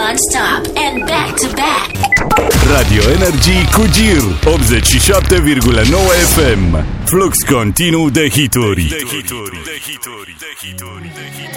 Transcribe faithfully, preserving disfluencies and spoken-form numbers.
non-stop and back-to-back. Radio Energy cu Gir optzeci și șapte virgulă nouă F M. Flux continuu de hituri. De hituri, de hituri, de hituri, de hituri.